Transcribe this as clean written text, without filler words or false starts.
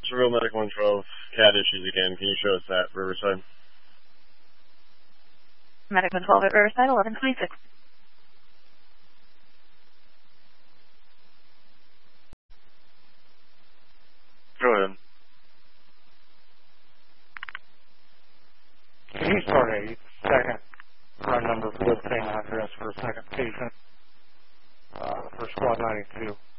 is Real Medic 112. CAD issues again. Can you show us that, Riverside? Medic 112 at Riverside, 1126. Go ahead. Can you start a second run number for the same address for a second patient for Squad 92?